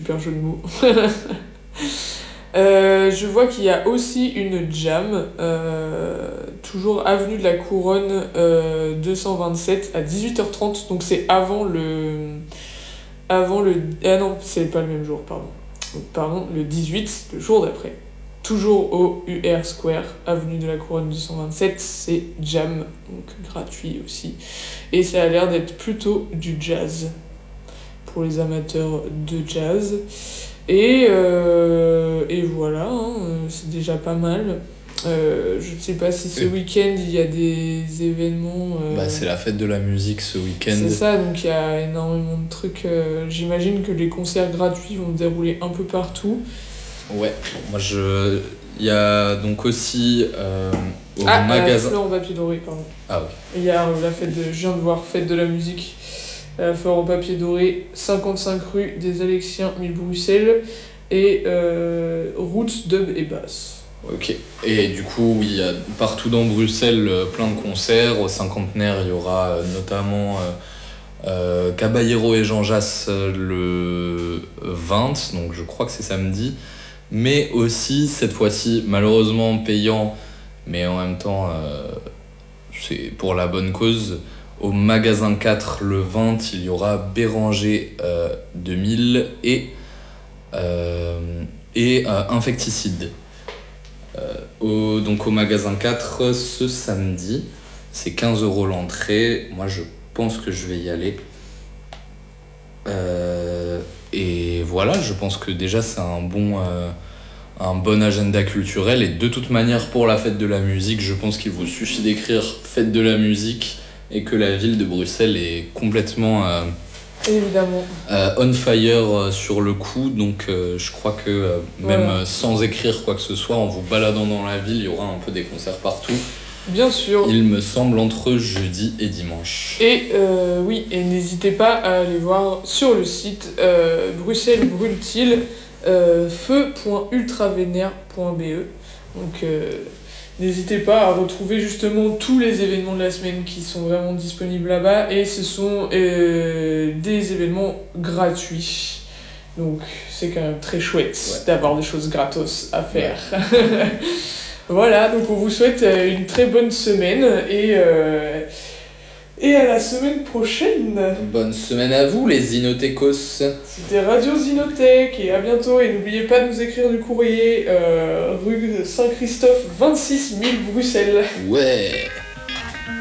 Super jeu de mots. Je vois qu'il y a aussi une jam, toujours avenue de la Couronne 227 à 18h30, donc c'est avant le... Ah non, c'est pas le même jour, pardon, le 18, le jour d'après. Toujours au UR Square, avenue de la Couronne 227, c'est jam, donc gratuit aussi. Et ça a l'air d'être plutôt du jazz, pour les amateurs de jazz. Et voilà, hein, c'est déjà pas mal. Je ne sais pas si ce week-end il y a des événements. C'est la fête de la musique ce week-end. C'est ça, donc il y a énormément de trucs. J'imagine que les concerts gratuits vont se dérouler un peu partout. Ouais, il y a donc aussi au magasin. Fleur en papier doré, pardon. Ah, ok. Il y a je viens de voir Fête de la musique. Fleur en papier doré, 55 rue des Alexiens, 1000 Bruxelles, et route, dub et basse. Ok, et du coup, oui, il y a partout dans Bruxelles plein de concerts. Au cinquantenaire, il y aura notamment Caballero et Jean Jass le 20, donc je crois que c'est samedi. Mais aussi, cette fois-ci, malheureusement payant, mais en même temps, c'est pour la bonne cause. Au magasin 4, le 20, il y aura Béranger 2000 et Infecticide. Donc au magasin 4, ce samedi, c'est 15€ l'entrée. Moi, je pense que je vais y aller. Et voilà, je pense que déjà, c'est un bon agenda culturel. Et de toute manière, pour la fête de la musique, je pense qu'il vous suffit d'écrire fête de la musique et que la ville de Bruxelles est complètement évidemment on fire sur le coup. Donc je crois que même sans écrire quoi que ce soit, en vous baladant dans la ville, il y aura un peu des concerts partout. Bien sûr. Il me semble entre jeudi et dimanche. Et oui, et n'hésitez pas à aller voir sur le site Bruxelles brûle-t-il feu.ultravénère.be. Donc n'hésitez pas à retrouver justement tous les événements de la semaine qui sont vraiment disponibles là-bas, et ce sont des événements gratuits. Donc c'est quand même très chouette d'avoir des choses gratos à faire. Ouais. Voilà, donc on vous souhaite une très bonne semaine et à la semaine prochaine. Bonne semaine à vous les Zinotechos. C'était Radio Zinotech et à bientôt, et n'oubliez pas de nous écrire du courrier rue Saint-Christophe 26 000 Bruxelles. Ouais.